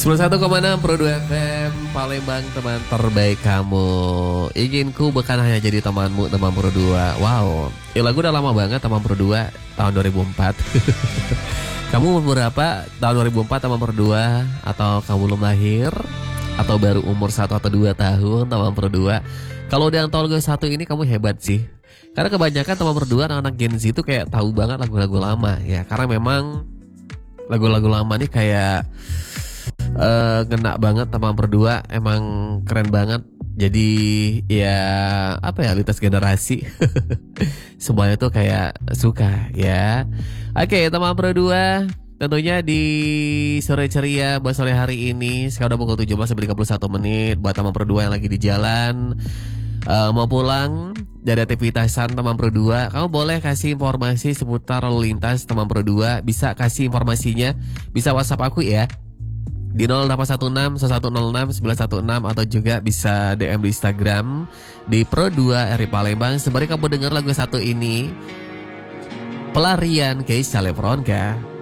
91,6 Pro 2 FM Palembang, teman terbaik kamu. Inginku bukan hanya jadi temanmu, teman Pro 2. Wow, lagu udah lama banget, teman Pro 2, tahun 2004. Kamu berapa tahun 2004, teman Pro 2? Atau kamu belum lahir? Atau baru umur 1 atau 2 tahun, teman Pro 2? Kalau udah yang tahun ke-1 ini kamu hebat sih. Karena kebanyakan teman Pro 2 anak-anak Gen Z itu kayak tahu banget lagu-lagu lama ya. Karena memang lagu-lagu lama nih kayak ngena banget teman berdua, emang keren banget. Jadi ya apa ya, lintas generasi. Semuanya tuh kayak suka ya. Oke, teman berdua, tentunya di sore ceria buat sore hari ini. Sekarang udah pukul 17:31 buat teman berdua yang lagi di jalan, mau pulang dari aktivitasan teman Pro 2, kamu boleh kasih informasi seputar lalu lintas teman Pro 2. Bisa kasih informasinya, bisa WhatsApp aku ya di 0816 1106 916, atau juga bisa DM di Instagram di Pro 2 RI Palembang. Sembari kamu dengar lagu satu ini, Pelarian Keisha Lebronka.